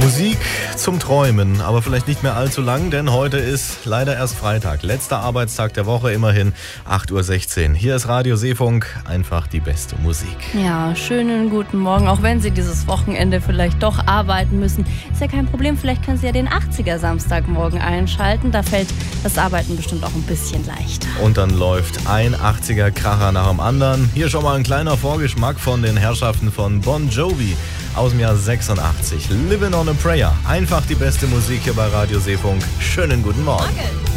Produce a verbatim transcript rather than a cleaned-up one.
Musik zum Träumen, aber vielleicht nicht mehr allzu lang, denn heute ist leider erst Freitag. Letzter Arbeitstag der Woche, immerhin acht Uhr sechzehn. Hier ist Radio Seefunk, einfach die beste Musik. Ja, schönen guten Morgen, auch wenn Sie dieses Wochenende vielleicht doch arbeiten müssen. Ist ja kein Problem, vielleicht können Sie ja den achtziger Samstagmorgen einschalten. Da fällt das Arbeiten bestimmt auch ein bisschen leichter. Und dann läuft ein achtziger Kracher nach dem anderen. Hier schon mal ein kleiner Vorgeschmack von den Herrschaften von Bon Jovi aus dem Jahr sechsundachtzig. Living on a Prayer. Einfach die beste Musik hier bei Radio Seefunk. Schönen guten Morgen. Morgen.